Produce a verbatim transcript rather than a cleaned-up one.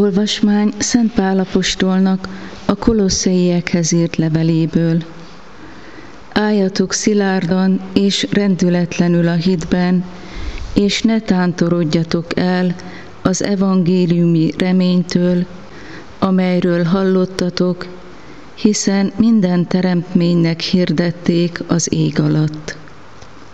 Olvasmány Szent Pál apostolnak a Kolosszaiekhez írt leveléből. Álljatok szilárdan és rendületlenül a hitben, és ne tántorodjatok el az evangéliumi reménytől, amelyről hallottatok, hiszen minden teremtménynek hirdették az ég alatt.